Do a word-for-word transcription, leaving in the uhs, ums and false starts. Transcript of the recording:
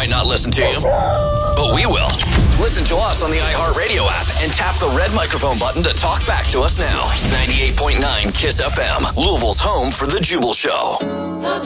might not listen to you, but we will. Listen to us on the iHeartRadio app and tap the red microphone button to talk back to us now. ninety-eight point nine KISS F M, Louisville's home for The Jubal Show.